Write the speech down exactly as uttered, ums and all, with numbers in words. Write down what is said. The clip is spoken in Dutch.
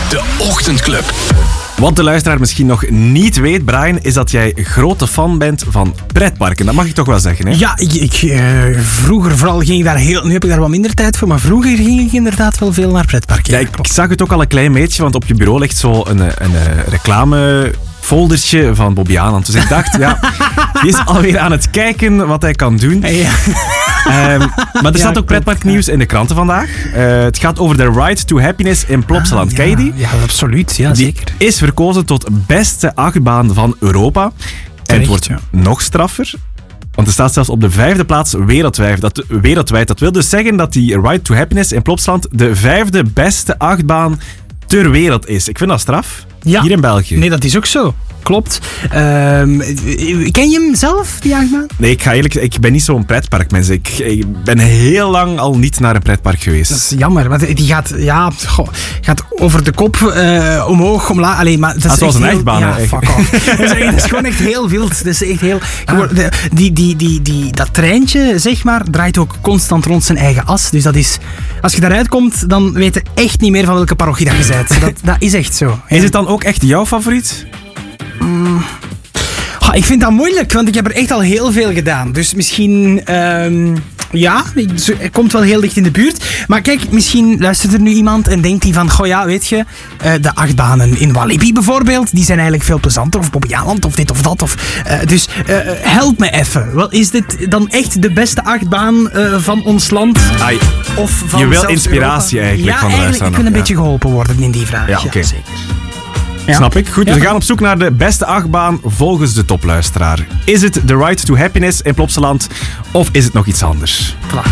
De Ochtendclub. Wat de luisteraar misschien nog niet weet, Brian, is dat jij grote fan bent van pretparken. Dat mag ik toch wel zeggen, hè? Ja, ik, ik, uh, vroeger vooral ging ik daar heel... Nu heb ik daar wat minder tijd voor, maar vroeger ging ik inderdaad wel veel naar pretparken. Ja, ik, ik zag het ook al een klein beetje, want op je bureau ligt zo een, een, een reclame... foldertje van Bobby Aanland. Dus ik dacht, ja, die is alweer aan het kijken wat hij kan doen. Ja. Um, maar er staat ja, ook pretparknieuws in de kranten vandaag. Uh, het gaat over de Ride to Happiness in Plopsaland. Ah, Ken je die? Ja, absoluut. Ja, die zeker. is verkozen tot beste achtbaan van Europa. En Terecht, het wordt ja. nog straffer. Want er staat zelfs op de vijfde plaats wereldwijd. Dat, wereldwijd. Dat wil dus zeggen dat die Ride to Happiness in Plopsaland de vijfde beste achtbaan ter wereld is. Ik vind dat straf. Ja. Hier in België. Nee, dat is ook zo. Klopt. Um, ken je hem zelf, die achtbaan? Nee, ik ga eerlijk zeggen, ik ben niet zo'n pretparkmens. Ik, ik ben heel lang al niet naar een pretpark geweest. Dat is jammer, want die gaat, ja, goh, gaat over de kop, uh, omhoog, omlaag. Allee, maar dat is ah, zoals echt een heel, ijsbaan. Ja, Hè, fuck off. dat, is, dat is gewoon echt heel wild. Dat is echt heel... Ah. De, die, die, die, die, dat treintje, zeg maar, draait ook constant rond zijn eigen as. Dus dat is... Als je daaruit komt, dan weet je echt niet meer van welke parochie dat je bent. Dat, dat is echt zo. Is het dan ook echt jouw favoriet? Mm. Oh, ik vind dat moeilijk, want ik heb er echt al heel veel gedaan. Dus misschien... Um, ja, het komt wel heel dicht in de buurt. Maar kijk, misschien luistert er nu iemand en denkt hij van... Goh ja, weet je, uh, de achtbanen in Walibi bijvoorbeeld, die zijn eigenlijk veel plezanter. Of Bobby Aanland, of dit of dat. Of, uh, dus uh, help me even. Wel, is dit dan echt de beste achtbaan uh, van ons land? Ai, Of van je wil zelfs inspiratie Europa? eigenlijk ja, van de eigenlijk, ik wil een ja. beetje geholpen worden in die vraag. Ja, oké. Okay. Zeker. Ja. Snap ik. Goed, ja. we gaan op zoek naar de beste achtbaan volgens de topluisteraar. Is het de Ride to Happiness in Plopsaland of is het nog iets anders? Voilà.